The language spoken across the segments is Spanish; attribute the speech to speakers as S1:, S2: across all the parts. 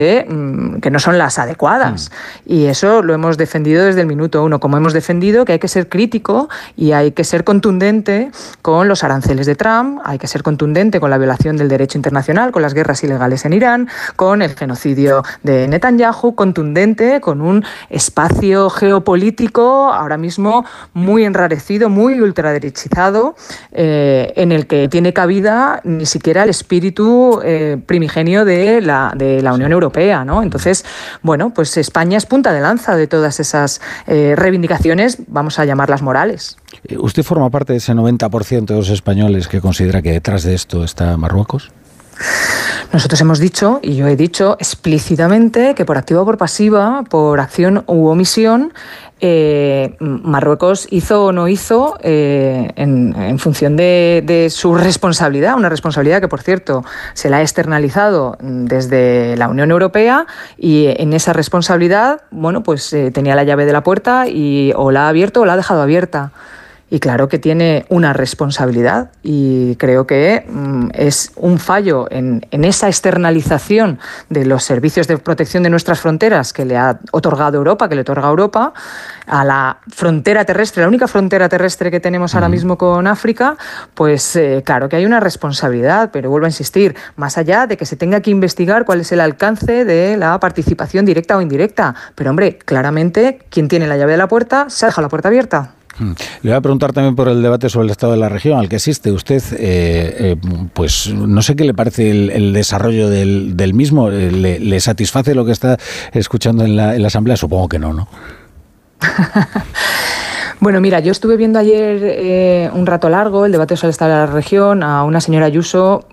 S1: que no son las adecuadas. Y eso lo hemos defendido desde el minuto uno, como hemos defendido que hay que ser crítico y hay que ser contundente con los aranceles de Trump, hay que ser contundente con la violación del derecho internacional, con las guerras ilegales en Irán, con el genocidio de Netanyahu, contundente con un espacio geopolítico ahora mismo muy enrarecido, muy ultraderechizado, en el que tiene cabida ni siquiera el espíritu primigenio de la Unión Europea, ¿no? Entonces, bueno, pues España es punta de lanza de todas esas reivindicaciones, vamos a llamarlas morales.
S2: ¿Usted forma parte de ese 90% de los españoles que considera que detrás de esto está Marruecos?
S1: Nosotros hemos dicho, y yo he dicho explícitamente, que por activa o por pasiva, por acción u omisión, Marruecos hizo o no hizo en función de su responsabilidad, una responsabilidad que, por cierto, se la ha externalizado desde la Unión Europea, y en esa responsabilidad, bueno, pues tenía la llave de la puerta y o la ha abierto o la ha dejado abierta. Y claro que tiene una responsabilidad, y creo que es un fallo en esa externalización de los servicios de protección de nuestras fronteras que le ha otorgado Europa, que le otorga Europa, a la frontera terrestre, la única frontera terrestre que tenemos ahora mismo con África. Pues claro que hay una responsabilidad, pero vuelvo a insistir, más allá de que se tenga que investigar cuál es el alcance de la participación directa o indirecta. Pero hombre, claramente quien tiene la llave de la puerta se ha dejado la puerta abierta.
S2: Le voy a preguntar también por el debate sobre el estado de la región al que asiste usted. Pues no sé qué le parece el desarrollo del mismo. ¿Le satisface lo que está escuchando en la Asamblea? Supongo que no, ¿no?
S1: Bueno, mira, yo estuve viendo ayer un rato largo el debate sobre el estado de la región a una señora Ayuso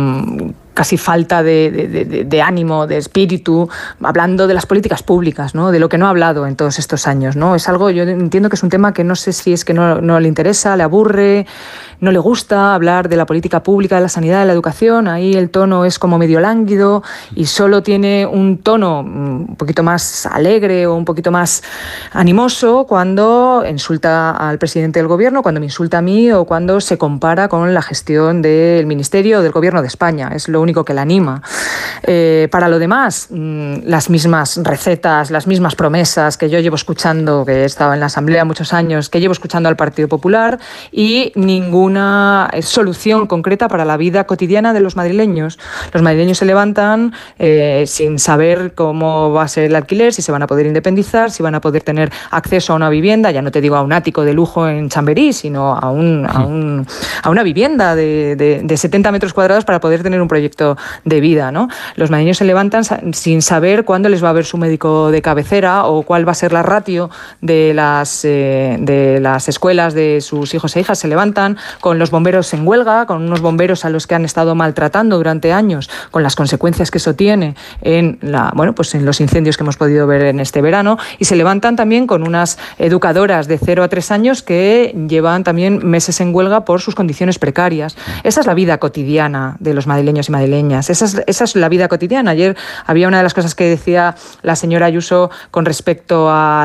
S1: casi falta de ánimo, de espíritu, hablando de las políticas públicas, ¿no? De lo que no ha hablado en todos estos años, ¿no? Es algo, yo entiendo que es un tema que no sé si es que no le interesa, le aburre, no le gusta hablar de la política pública, de la sanidad, de la educación. Ahí el tono es como medio lánguido y solo tiene un tono un poquito más alegre o un poquito más animoso cuando insulta al presidente del gobierno, cuando me insulta a mí o cuando se compara con la gestión del ministerio o del gobierno de España. Es lo único que la anima. Para lo demás, las mismas recetas, las mismas promesas que yo llevo escuchando, que he estado en la Asamblea muchos años, que llevo escuchando al Partido Popular, y ninguna solución concreta para la vida cotidiana de los madrileños. Los madrileños se levantan sin saber cómo va a ser el alquiler, si se van a poder independizar, si van a poder tener acceso a una vivienda, ya no te digo a un ático de lujo en Chamberí, sino a una vivienda de 70 metros cuadrados para poder tener un proyecto de vida, ¿no? Los madrileños se levantan sin saber cuándo les va a ver su médico de cabecera o cuál va a ser la ratio de las escuelas de sus hijos e hijas. Se levantan con los bomberos en huelga, con unos bomberos a los que han estado maltratando durante años, con las consecuencias que eso tiene en los incendios que hemos podido ver en este verano, y se levantan también con unas educadoras de 0 a 3 años que llevan también meses en huelga por sus condiciones precarias. Esa es la vida cotidiana de los madrileños y madrileñas. Esa es la vida cotidiana. Ayer había una de las cosas que decía la señora Ayuso con respecto a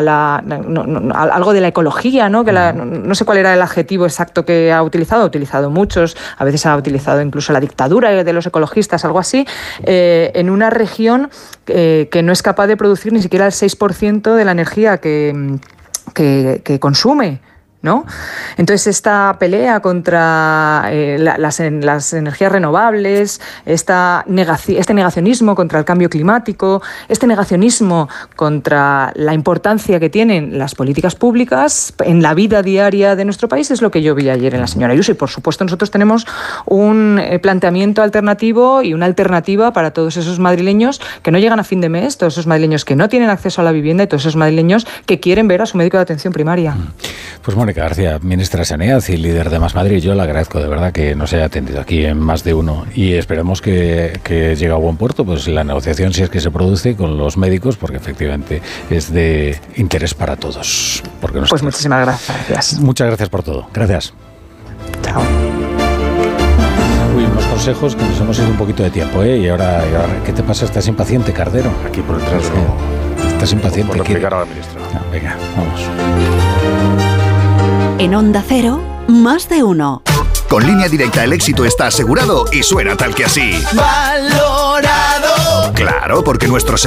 S1: algo de la ecología, ¿no? Que no sé cuál era el adjetivo exacto que ha utilizado muchos, a veces ha utilizado incluso la dictadura de los ecologistas, algo así, en una región que no es capaz de producir ni siquiera el 6% de la energía que consume, ¿no? Entonces esta pelea contra las energías renovables, este negacionismo contra el cambio climático, este negacionismo contra la importancia que tienen las políticas públicas en la vida diaria de nuestro país, es lo que yo vi ayer en la señora Ayuso. Y por supuesto nosotros tenemos un planteamiento alternativo y una alternativa para todos esos madrileños que no llegan a fin de mes, todos esos madrileños que no tienen acceso a la vivienda y todos esos madrileños que quieren ver a su médico de atención primaria.
S2: Pues Mónica García, ministra de Sanidad y líder de Más Madrid, yo le agradezco de verdad que nos haya atendido aquí en Más de Uno, y esperemos que llegue a buen puerto pues la negociación, si es que se produce, con los médicos, porque efectivamente es de interés para todos.
S1: Pues muchísimas gracias.
S2: Muchas gracias por todo. Gracias.
S1: Chao.
S2: Uy, unos consejos que nos hemos ido un poquito de tiempo, ¿eh? Y ahora, ¿qué te pasa? ¿Estás impaciente, Cardero?
S3: Aquí por detrás
S2: ¿Estás impaciente?
S3: Por explicar a la ministra.
S2: Venga, vamos.
S4: En Onda Cero, Más de Uno.
S5: Con Línea Directa el éxito está asegurado y suena tal que así.
S6: ¡Valorado!
S5: Claro, porque nuestros